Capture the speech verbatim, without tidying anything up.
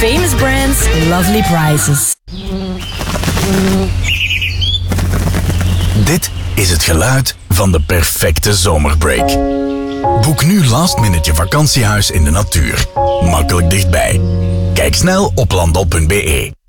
Famous brands, lovely prices. Dit is het geluid van de perfecte zomerbreak. Boek nu last minute je vakantiehuis in de natuur. Makkelijk dichtbij. Kijk snel op landal punt be.